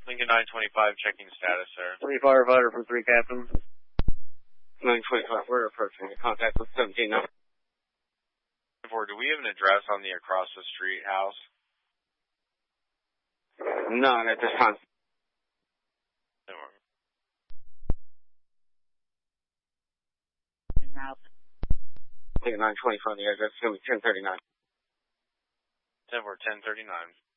Lincoln 925, checking status, sir. 3 firefighter from 3 captain. 925, we're approaching. Contact with 17 now. Do we have an address on the across the street house? None at this time. Lincoln 925, the address is going to be 1039. 10-4, 1039.